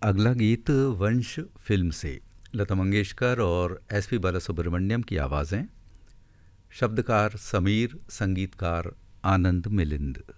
अगला गीत वंश फिल्म से लता मंगेशकर और एसपी बालासुब्रमण्यम की आवाज़ें। शब्दकार समीर, संगीतकार आनंद मिलिंद।